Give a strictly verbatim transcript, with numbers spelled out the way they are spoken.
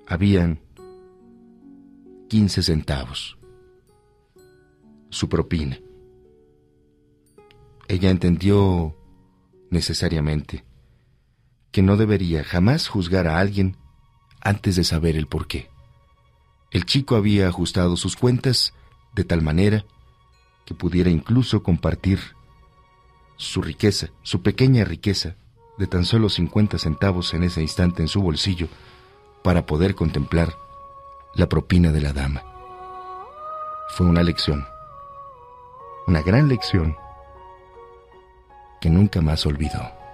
habían quince centavos, su propina. Ella entendió necesariamente que no debería jamás juzgar a alguien antes de saber el porqué. El chico había ajustado sus cuentas de tal manera que pudiera incluso compartir su riqueza, su pequeña riqueza, de tan solo cincuenta centavos en ese instante en su bolsillo, para poder contemplar la propina de la dama. Fue una lección, una gran lección, que nunca más olvidó.